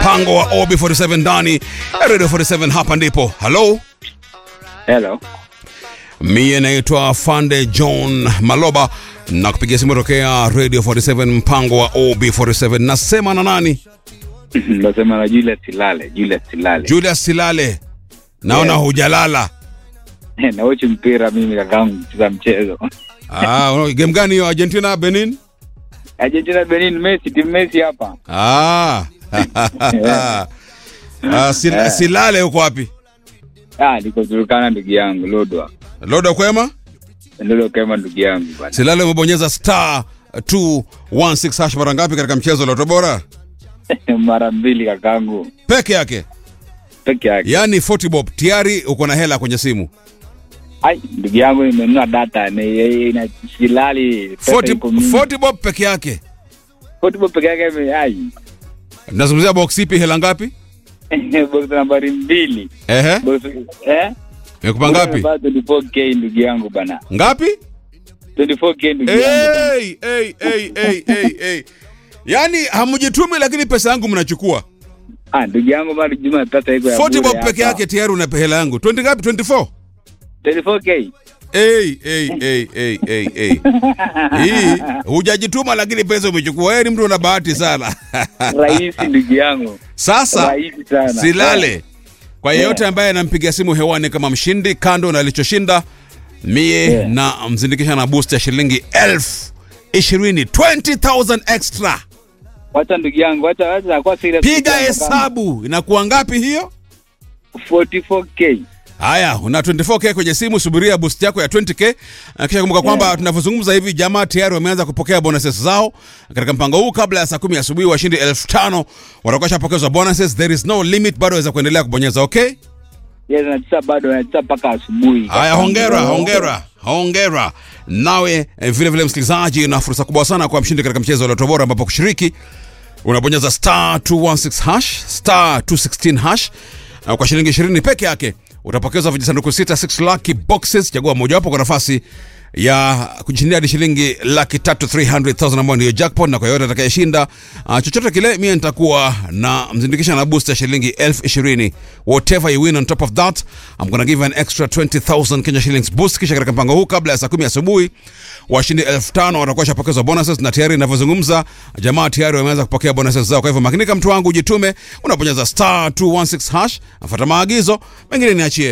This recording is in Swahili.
mpango wa OB47 ndani Radio 47. Hapa ndipo. Hello. Mie naitwa Fande John Maloba na kupigia simu tokea Radio 47 mpango wa OB47. Nasema na nani? Nasema na Julius Silale. Julius Silale. Naona hujalala. Na wote mpira mimi kakangu kucheza mchezo. Game gani hiyo? Argentina Benin? Argentina Benin, Messi hapa. Silale uko wapi? Niko Turkana ndugu yangu, Lodwa kwema? Lodwa kwema ndugu yangu bwana. Silale umebonyeza star 216 hash mara ngapi katika mchezo wa Lotto Bora? Mara 2 kakangu. Peke yake. Yaani 40 bob tayari uko na hela kwenye simu. Ndugu yangu nimenunua data na Silali 40 bob peke yake. 40 bob peke yake Nazungumzia box ipi, hela ngapi? Box nambari 2. Box Nimekupa ngapi? 24k ndugu yangu bana. Ngapi? 24k ndugu yangu. Hey. Yaani hamjitumi lakini pesa yangu mnachukua. Ndugu yangu bado Juma pesa iko ya 40 bob peke yake tayari una hela yangu. 20 ngapi? 24k. Hii hujajituma lakini pesa umechukua. Wewe ni mtu una bahati sana. Rahisi ndugu yangu. Sasa Silale. Kwa yeyote ambaye anampigia simu hewani kama mshindi, kando na alichoshinda, mie na mzindikisha na boost ya shilingi 20,000 extra. Wacha ndugu yangu, wacha kwa serious. Piga hesabu, inakuwa ngapi hiyo? 44k. Haya, una 24k kwenye simu, subiria boost yako ya 20k. Kisha kumbuka kwamba tunavyozungumza hivi jamaa tayari wameanza kupokea bonuses zao. Katika mpango huu kabla ya saa 10 asubuhi washindi 5,000 watakuwa shapokezwa bonuses. There is no limit, bado waweza kuendelea kubonyeza, okay? Yes, nataka paka asubuhi. Haya, hongera. Nawe vile msikilizaji, na fursa kubwa sana kwa mshindi katika mchezo wa Lotto Bora, ambapo kushiriki unabonyeza star 216 hash, star 216 hash. Kwa shilingi 20 peke yake utapokezwa vijisanduku 6 lucky boxes. Chagua moja wapo kwa nafasi ya kujishindia hadi shilingi 300,000 ambayo ndio jackpot, na kwa yote atakayeshinda chochote kile, mimi nitakuwa na mzindikisha na boost ya shilingi 20,000. Whatever you win on top of that, I'm gonna give you an extra 20,000 Kenya shillings boost. Kisha katika mpango huu kabla ya saa 10 asubuhi washindi 5,000 watakuwa shapokezwa bonuses, na tayari ninavyozungumza jamaa tayari wameanza kupokea bonuses zao. Kwa hivyo makinika mtu wangu, jitume, unabonyeza star 216 hash, afuata maagizo, mengine niachie.